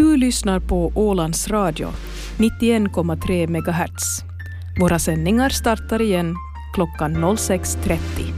Du lyssnar på Ålands Radio, 91,3 MHz. Våra sändningar startar igen klockan 06.30.